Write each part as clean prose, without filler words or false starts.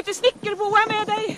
lite snickerboa med dig?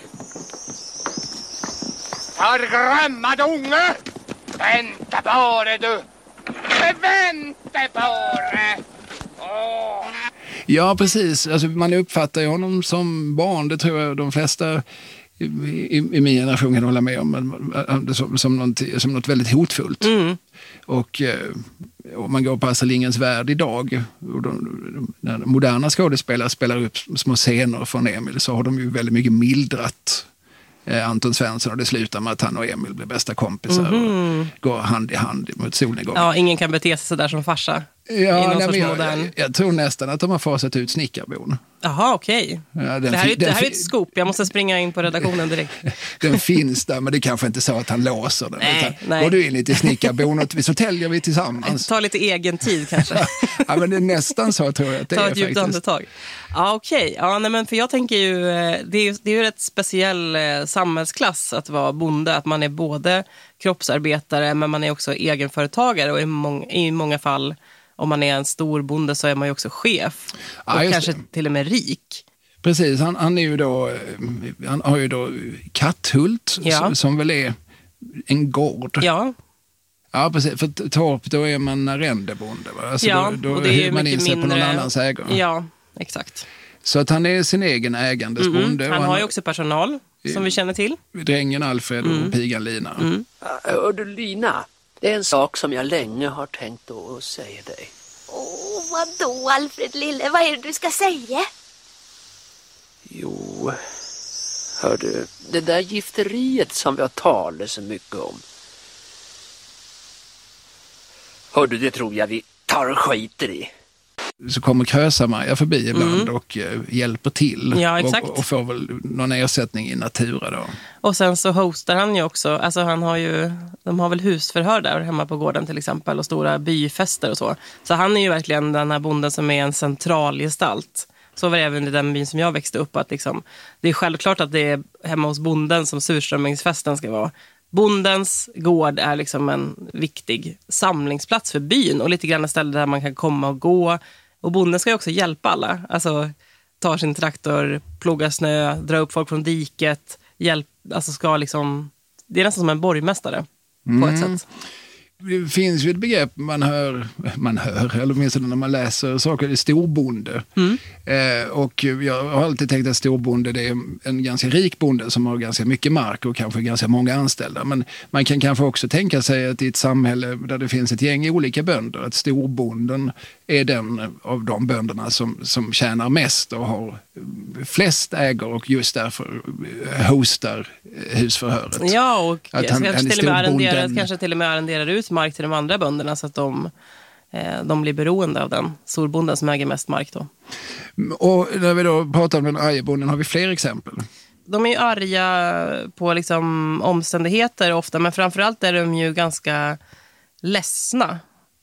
Förgrömmad unge! Vänta bara du! Vänta bara! Åh! Ja, precis. Alltså, man uppfattar ju honom som barn, det tror jag de flesta i min generation kan hålla med om, som något väldigt hotfullt. Mm. Och om man går på Astrid Lindgrens värld idag, och när moderna skådespelare spelar upp små scener från Emil, så har de ju väldigt mycket mildrat Anton Svensson, och det slutar med att han och Emil blir bästa kompisar och går hand i hand mot solnedgång. Ja, ingen kan bete sig så där som farsa. Ja, jag tror nästan att de har fasat ut Snickarbon. Jaha, okej. Ja, det här är ett scoop. Jag måste springa in på redaktionen direkt. Den finns där, men det kanske inte så att han låser den. Nej. Går du in lite i Snickarbon och så täljer vi tillsammans. Ta lite egen tid kanske. Ja, men det är nästan så, tror jag att det Ta är ett djupt faktiskt. andetag. Ja, okej. Ja, nej, men för jag tänker ju, det är ju ett speciell samhällsklass att vara bonde. Att man är både kroppsarbetare, men man är också egenföretagare, och i många fall, om man är en stor bonde, så är man ju också chef. Och kanske till och med rik. Precis, han är ju då, han har ju då Katthult, som väl är en gård. Ja. Ja, precis. För Torp, då är man arrendebonde. Va? Alltså då och det är hyr man in sig mindre på någon annans ägor. Ja, exakt. Så att han är sin egen ägandes bonde. Han har ju också personal, som vi känner till. Drängen Alfred och pigan Lina. Hör du, Lina? Det är en sak som jag länge har tänkt att säga dig. Vadå, Alfred lille? Vad är det du ska säga? Jo, hör du, det där gifteriet som vi har talat så mycket om. Hör du, det tror jag vi tar och skiter i. Så kommer Krösa-Maja förbi ibland och hjälper till. Ja, exakt. Och får väl någon ersättning i natura då. Och sen så hostar han ju också, alltså de har väl husförhör där hemma på gården till exempel, och stora byfester och så. Så han är ju verkligen den här bonden som är en central gestalt. Så var det även i den byn som jag växte upp, att liksom, det är självklart att det är hemma hos bonden som surströmmingsfesten ska vara. Bondens gård är liksom en viktig samlingsplats för byn, och lite grann ett ställe där man kan komma och gå. Och bonden ska ju också hjälpa alla. Alltså ta sin traktor, ploga snö, dra upp folk från diket, ska liksom, det är nästan som en borgmästare på ett sätt. Det finns ju ett begrepp man hör, eller åtminstone när man läser saker, det är storbonde. Och jag har alltid tänkt att storbonde, det är en ganska rik bonde som har ganska mycket mark och kanske ganska många anställda. Men man kan kanske också tänka sig att i ett samhälle där det finns ett gäng olika bönder, att storbonden är den av de bönderna som tjänar mest och har flest ägor, och just därför hostar husförhöret. Ja, och att han kanske till och med arrenderar ut mark till de andra bönderna, så att de blir beroende av den storbonden som äger mest mark då. Och när vi då pratar om den arga bonden, har vi fler exempel? De är ju arga på liksom omständigheter ofta, men framförallt är de ju ganska ledsna.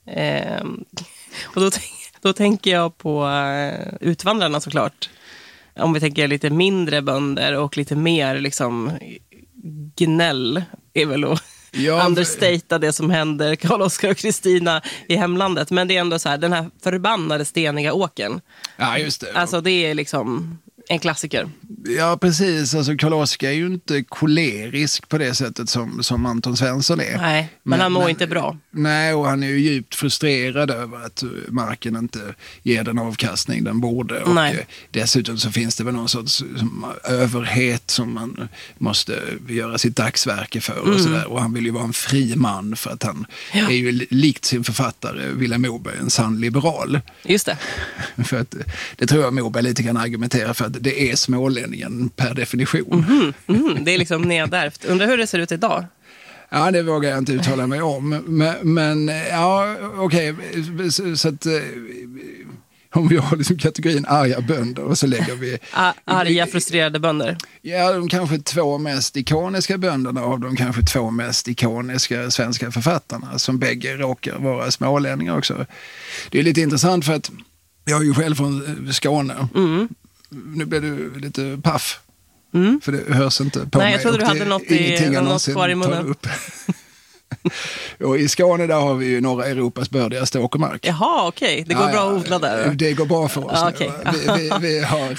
Och då tänker jag på utvandrarna såklart. Om vi tänker lite mindre bönder och lite mer liksom gnäll är väl att understata det som händer Karl-Oskar och Kristina i hemlandet. Men det är ändå så här, den här förbannade steniga åken. Ja, just det. Alltså det är liksom en klassiker. Ja, precis. Alltså Karl-Oskar är ju inte kolerisk på det sättet som Anton Svensson är. Nej, men han mår inte bra. Nej, och han är ju djupt frustrerad över att marken inte ger den avkastning den borde. Och dessutom så finns det väl någon sorts överhet som man måste göra sitt dagsverke för och sådär. Och han vill ju vara en fri man, för att han är ju likt sin författare Vilhelm Moberg en sann liberal. Just det. För att det tror jag Moberg lite kan argumentera för, att det är smålänningen per definition. Det är liksom nedärvt. Undrar hur det ser ut idag? Ja, det vågar jag inte uttala mig om. Men ja, okej. Så att om vi har liksom kategorin arga bönder och så lägger vi... Arga, frustrerade bönder. Ja, de kanske 2 mest ikoniska bönderna av de kanske 2 mest ikoniska svenska författarna, som bägge råkar vara smålänningar också. Det är lite intressant för att jag är ju själv från Skåne. Nu blir du lite paff. För det hörs inte på mig. Nej, jag trodde du hade något kvar i munnen. Och i Skåne där har vi ju norra Europas bördigaste åkermark. Jaha, okej. Det går bra att odla där. Det går bra för oss. Okay. Vi har